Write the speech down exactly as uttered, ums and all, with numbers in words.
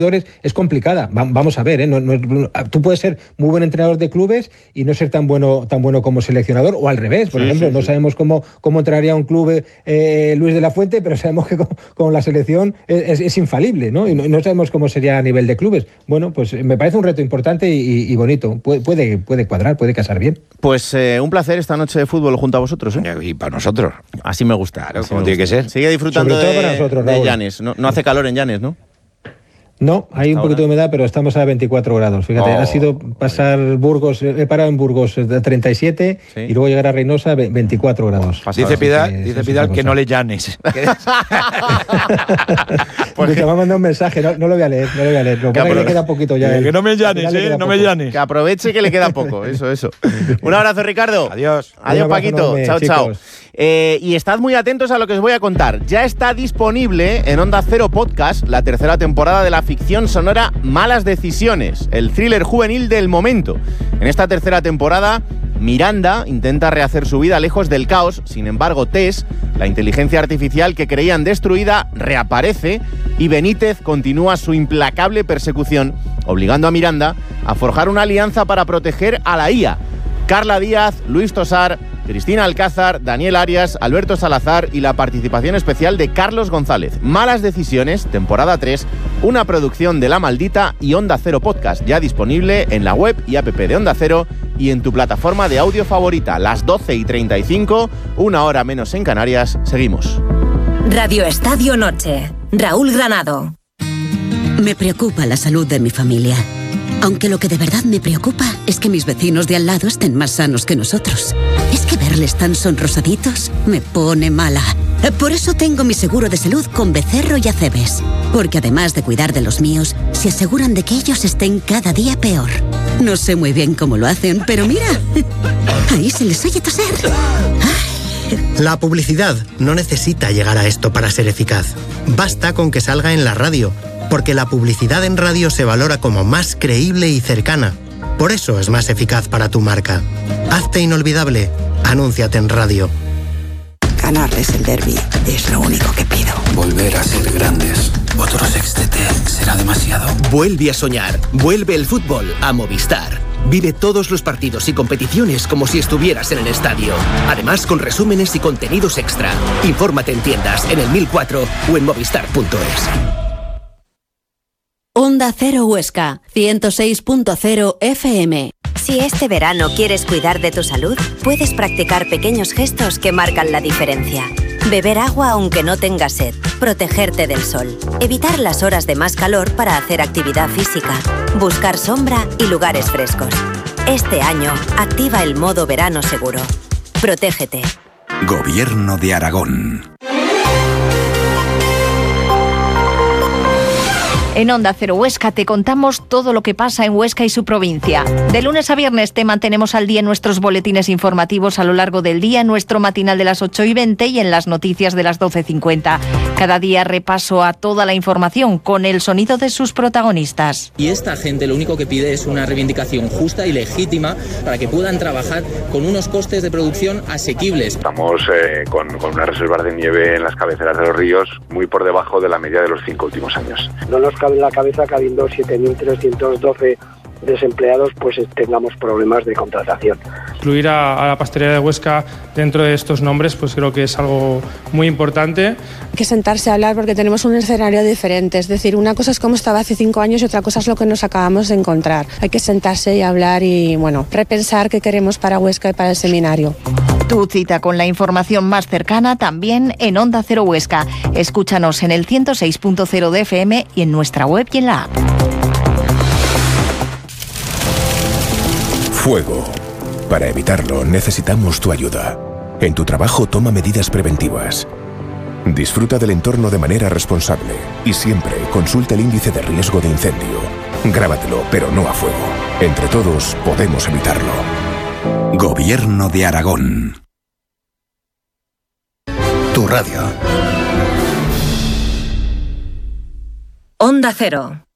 es complicada. Vamos a ver, ¿eh? no, no, tú puedes ser muy buen entrenador de clubes y no ser tan bueno tan bueno como seleccionador, o al revés. Por sí, ejemplo, sí, no sí. sabemos cómo, cómo entraría un club eh, Luis de la Fuente, pero sabemos que con, con la selección es, es, es infalible, ¿no? Y no, no sabemos cómo sería a nivel de clubes. Bueno, pues me parece un reto importante y, y bonito. Puede, puede, puede cuadrar, puede casar bien. Pues eh, un placer esta noche de fútbol junto a vosotros, ¿eh? Y para nosotros. Así me gusta. Claro, como tiene que ser. Sigue disfrutando Sobre todo de, para nosotros, de Llanes. No, no hace calor en Llanes, ¿no? No, hay un poquito de humedad, pero estamos a veinticuatro grados. Fíjate, oh, ha sido pasar Burgos, he parado en Burgos de treinta y siete ¿sí? y luego llegar a Reynosa veinticuatro grados. Dice Pidal, dice Pidal que no le Llanes. Porque te va a mandar un mensaje, no, no lo voy a leer, no lo voy a leer. Lo que, que le queda poquito ya. Que, que no me Llanes, eh, no poco. me Llanes. Que aproveche que le queda poco, eso, eso. Un abrazo, Ricardo. Adiós. Adiós, Paquito. Enorme, chao, chicos. chao. Eh, y estad muy atentos a lo que os voy a contar. Ya está disponible en Onda Cero Podcast la tercera temporada de la ficción sonora Malas Decisiones, el thriller juvenil del momento. En esta tercera temporada, Miranda intenta rehacer su vida lejos del caos. Sin embargo, Tess, la inteligencia artificial que creían destruida, reaparece y Benítez continúa su implacable persecución, obligando a Miranda a forjar una alianza para proteger a la I A. Carla Díaz, Luis Tosar, Cristina Alcázar, Daniel Arias, Alberto Salazar y la participación especial de Carlos González. Malas Decisiones, temporada tres, una producción de La Maldita y Onda Cero Podcast, ya disponible en la web y app de Onda Cero y en tu plataforma de audio favorita. Las doce y treinta y cinco, una hora menos en Canarias. Seguimos. Radio Estadio Noche. Raúl Granado. Me preocupa la salud de mi familia. Aunque lo que de verdad me preocupa es que mis vecinos de al lado estén más sanos que nosotros. Es que verles tan sonrosaditos me pone mala. Por eso tengo mi seguro de salud con Becerro y Acebes. Porque además de cuidar de los míos, se aseguran de que ellos estén cada día peor. No sé muy bien cómo lo hacen, pero mira, ahí se les oye toser. Ay. La publicidad no necesita llegar a esto para ser eficaz. Basta con que salga en la radio. Porque la publicidad en radio se valora como más creíble y cercana. Por eso es más eficaz para tu marca. Hazte inolvidable. Anúnciate en radio. Ganarles el derbi es lo único que pido. Volver a ser grandes. Otro sextete será demasiado. Vuelve a soñar. Vuelve el fútbol a Movistar. Vive todos los partidos y competiciones como si estuvieras en el estadio. Además, con resúmenes y contenidos extra. Infórmate en tiendas, en el mil cuatro o en movistar punto es. Onda Cero Huesca, ciento seis punto cero F M. Si este verano quieres cuidar de tu salud, puedes practicar pequeños gestos que marcan la diferencia. Beber agua aunque no tengas sed, protegerte del sol, evitar las horas de más calor para hacer actividad física, buscar sombra y lugares frescos. Este año, activa el modo verano seguro. Protégete. Gobierno de Aragón. En Onda Cero Huesca te contamos todo lo que pasa en Huesca y su provincia. De lunes a viernes te mantenemos al día en nuestros boletines informativos a lo largo del día, en nuestro matinal de las ocho y veinte y en las noticias de las doce cincuenta. Cada día repaso a toda la información con el sonido de sus protagonistas. Y esta gente lo único que pide es una reivindicación justa y legítima para que puedan trabajar con unos costes de producción asequibles. Estamos eh, con, con unas reservas de nieve en las cabeceras de los ríos muy por debajo de la media de los cinco últimos años. No nos cabe en la cabeza que habiendo siete mil trescientos doce desempleados pues tengamos problemas de contratación. Incluir a, a la pastelería de Huesca dentro de estos nombres pues creo que es algo muy importante. Hay que sentarse a hablar porque tenemos un escenario diferente, es decir, una cosa es cómo estaba hace cinco años y otra cosa es lo que nos acabamos de encontrar. Hay que sentarse y hablar y bueno, repensar qué queremos para Huesca y para el seminario. Tu cita con la información más cercana también en Onda Cero Huesca. Escúchanos en el ciento seis punto cero de F M y en nuestra web y en la app. Fuego. Para evitarlo necesitamos tu ayuda. En tu trabajo toma medidas preventivas. Disfruta del entorno de manera responsable y siempre consulta el índice de riesgo de incendio. Grábatelo, pero no a fuego. Entre todos podemos evitarlo. Gobierno de Aragón. Tu radio. Onda Cero.